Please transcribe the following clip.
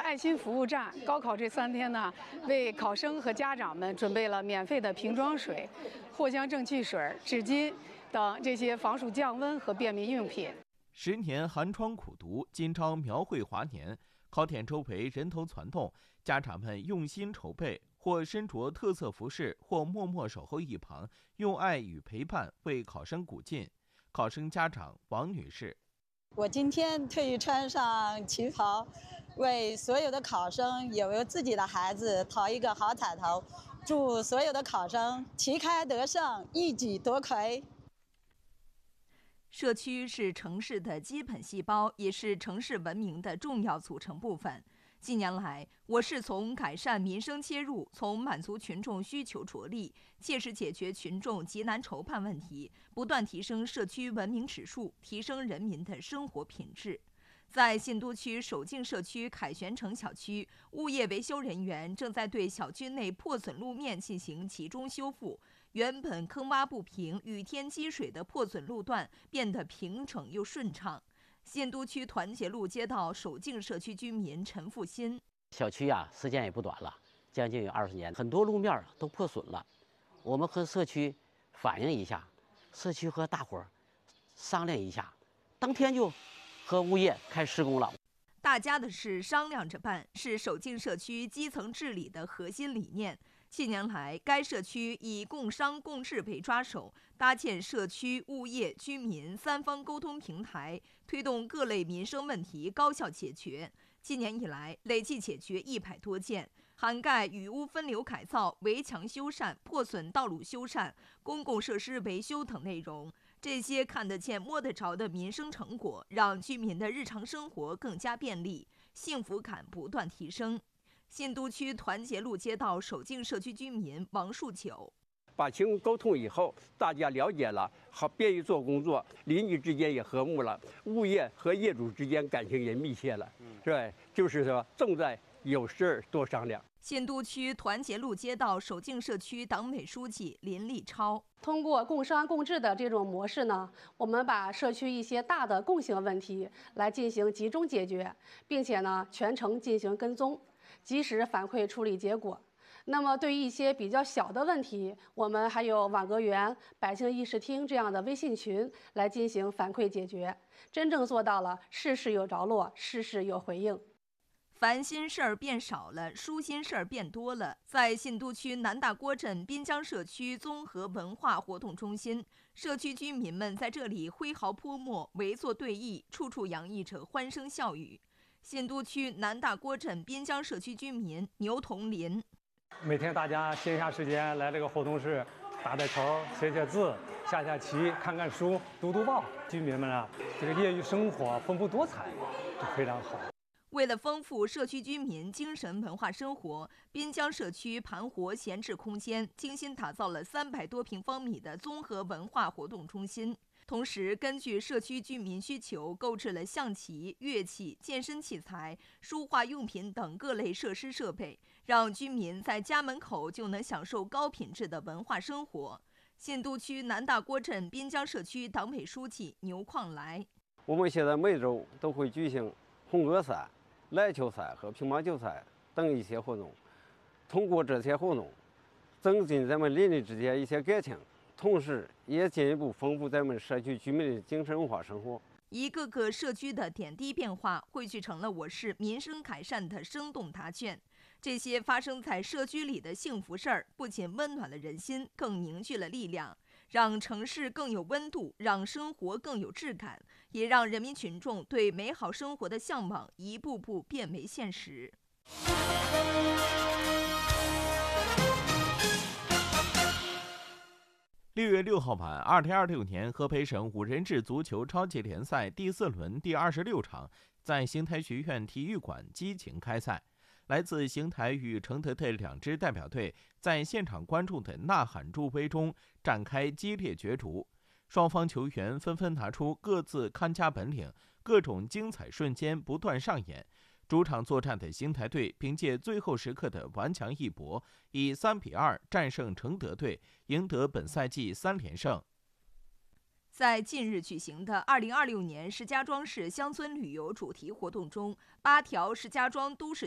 爱心服务站，高考这3天呢，为考生和家长们准备了免费的瓶装水、藿香正气水、纸巾等这些防暑降温和便民用品。 10年寒窗苦读，今朝描绘华年。考点周围人头攒动，家长们用心筹备，或身着特色服饰，或默默守候一旁，用爱与陪伴为考生鼓劲。考生家长王女士： 我今天特意穿上旗袍，为所有的考生也为自己的孩子讨一个好彩头，祝所有的考生旗开得胜，一举夺魁。 社区是城市的基本细胞，也是城市文明的重要组成部分。近年来，我市从改善民生切入，从满足群众需求着力，切实解决群众急难愁盼问题，不断提升社区文明指数，提升人民的生活品质。在信都区首敬社区凯旋城小区，物业维修人员正在对小区内破损路面进行集中修复。原本坑洼不平、雨天积水的破损路段变得平整又顺畅。信都区团结路街道首敬社区居民陈富新： 小区时间也不短了，将近有20年，很多路面都破损了。我们和社区反映一下，社区和大伙儿商量一下，当天就和物业开施工了。 大家的事商量着办，是首敬社区基层治理的核心理念。近年来，该社区以共商共治为抓手，搭建社区、物业、居民3方沟通平台，推动各类民生问题高效解决。今年以来，累计解决100多件，涵盖雨污分流改造、围墙修缮、破损道路修缮、公共设施维修等内容。这些看得见、摸得着的民生成果，让居民的日常生活更加便利，幸福感不断提升。信都区团结路街道首敬社区居民王树九： 把情况沟通以后，大家了解了，好便于做工作，邻居之间也和睦了，物业和业主之间感情也密切了，是吧？就是说，重在有事多商量。 信都区团结路街道首敬社区党委书记林立超： 通过共商共治的这种模式呢，我们把社区一些大的共性问题来进行集中解决，并且呢全程进行跟踪，及时反馈处理结果。那么对于一些比较小的问题，我们还有网格员、百姓议事厅这样的微信群来进行反馈解决，真正做到了事事有着落，事事有回应。 烦心事儿变少了，舒心事儿变多了。在信都区南大郭镇滨江社区综合文化活动中心，社区居民们在这里挥毫泼墨，围坐对弈，处处洋溢着欢声笑语。信都区南大郭镇滨江社区居民牛同林： 每天大家闲暇时间来这个活动室打打球、写写字、下下棋、看看书、读读报，居民们这个业余生活丰富多彩，就非常好。 为了丰富社区居民精神文化生活，滨江社区盘活闲置空间，精心打造了300多平方米的综合文化活动中心。同时，根据社区居民需求，购置了象棋、乐器、健身器材、书画用品等各类设施设备，让居民在家门口就能享受高品质的文化生活。信都区南大郭镇滨江社区党委书记牛矿来： 我们现在每周都会举行红歌赛、篮球赛和乒乓球赛等一些活动，通过这些活动，增进咱们邻里之间一些感情，同时也进一步丰富咱们社区居民的精神文化生活。 一个个社区的点滴变化汇聚成了我市民生改善的生动答卷。这些发生在社区里的幸福事儿，不仅温暖了人心，更凝聚了力量，让城市更有温度，让生活更有质感，也让人民群众对美好生活的向往一步步变为现实。 6月6号晚，2026年合肥省5人制足球超级联赛第4轮第26场在邢台学院体育馆激情开赛。来自邢台与承德的2支代表队在现场观众的呐喊助威中展开激烈角逐，双方球员纷纷拿出各自看家本领，各种精彩瞬间不断上演。主场作战的邢台队凭借最后时刻的顽强一搏，以3-2战胜承德队，赢得本赛季3连胜。 在近日举行的2026年石家庄市乡村旅游主题活动中，8条石家庄都市